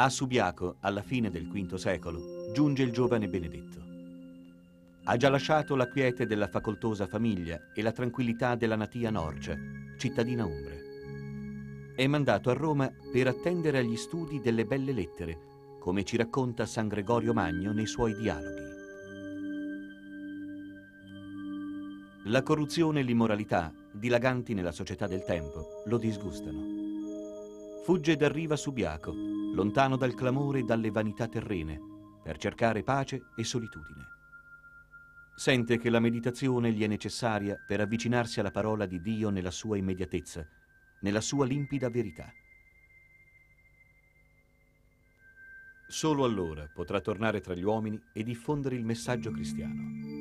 A Subiaco, alla fine del V secolo, giunge il giovane Benedetto. Ha già lasciato la quiete della facoltosa famiglia e la tranquillità della natia Norcia, cittadina umbra. È mandato a Roma per attendere agli studi delle belle lettere, come ci racconta San Gregorio Magno nei suoi dialoghi. La corruzione e l'immoralità, dilaganti nella società del tempo, lo disgustano. Fugge ed arriva a Subiaco, lontano dal clamore e dalle vanità terrene, per cercare pace e solitudine. Sente che la meditazione gli è necessaria per avvicinarsi alla parola di Dio nella sua immediatezza, nella sua limpida verità. Solo allora potrà tornare tra gli uomini e diffondere il messaggio cristiano.